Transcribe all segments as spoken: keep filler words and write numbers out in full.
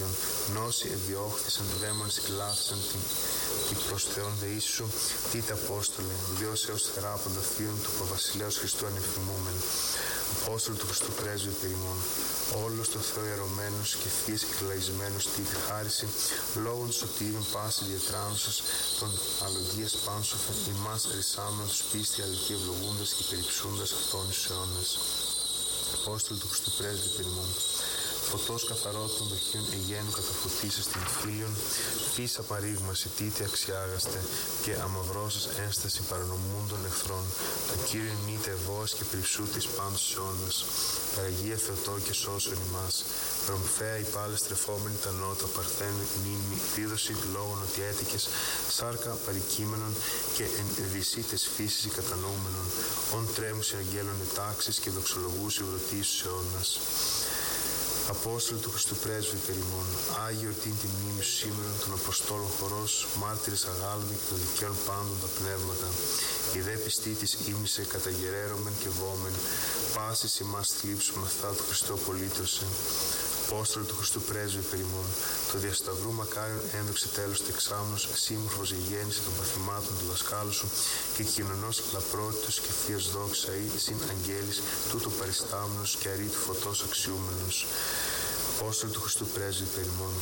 Νόσοι εδιώχθησαν, δαίμονες εκλάθησαν την, την προς Θεόν δεήσου, τίτε Απόστολε, Διός έως θεράποντα θείων του Προβασιλέως Χριστού ανεφημούμεν. Απόστολο του Χριστού πρέσβη περιμών, όλος το Θεό ιερωμένος και θείος εκλαϊσμένος τίτε χάριση, λόγων σωτήρων πάση διατράνωσας, των αλογίας πάνσοφεν, ημάς ρισάμενος πίστη αληθή ευλογούντας και περιψούντας αυτόν εις αιώνας. Απόστολο του Χριστού πρέσβη περιμών, φωτός καθαρό των δοχείων εγένου καταφωτίσας την φίλιον, φύς απαρρίγμαση τίτε αξιάγαστε και αμαυρώσας ένσταση παρανομούν των εχθρών, το Κύριον μήτε ευώας και περιψούτης πάντως αιώνας. Παραγία Θεοτό και σώσον ημάς, προμφαία υπάλληλες τρεφόμενοι τα νότα παρθένου νήμη, δίδωση λόγων ότι έτικες, σάρκα παρικείμενων και εν δυσίτες φύσης κατανοούμενων, ον τρέμους αγγέλων ετάξεις και δοξολογούς ευρωτήσους αιώνας. Απόστολοι του Χριστού πρέσβη περιμών, Άγιο εορτήν τη μνήμη σου σήμερα των Αποστόλων χορός, μάρτυρες αγάλμοι και των δικαίων πάντων τα πνεύματα. Η δε πιστή της ύμνησε καταγεραίρωμεν και βόμεν, πάσης ημάς θλίψουμε αυτά του Χριστού απολύτωσε. Απόστολοι του Χριστού πρέσβη περιμών, το διασταυρού μακάριον ένδοξε τέλος τεξάμενος, σύμμορφος γέννηση των παθημάτων του δασκάλου σου και κοινωνός λαπρότητος και θείος δόξα ή συν αγγέλης, τούτο παριστάμενος και αρή του φωτός αξιούμενος. Απόστολοι του Χριστού πρέσβη περιμών,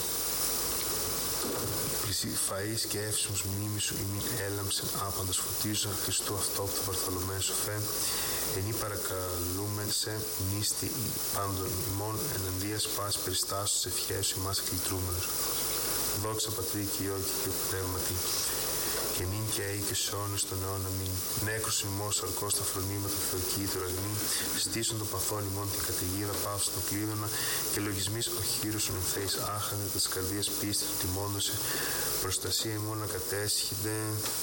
φαΐς και εύσιμος μνήμη σου ημίν έλαμψεν άπαντας φωτίζα Χριστού αυτόπτω Βαρθολομαίου Σοφέ, ενή παρακαλούμεν σε μνήστη πάντων ημών εναντίας πάση περιστάσεως ευχές σου ημάς εκλητρούμενος. Δόξα Πατρί και Υιό και Υιό Πνεύματι, και νυν και αεί και σ' αιώνες των αιώνων αμήν. Νέκρος ημών σαρκός τα φρονήματα θεοκοίτρου αγνή, στήσουν το παθόν ημών την καταιγίδα πάυσον το κλείδωνα, και λογισμής ο χείρος σου νυμφέης άχαντε, τας καρδίας πίστη του τιμώντωσε, προστασία ημών ακατέσχυνται.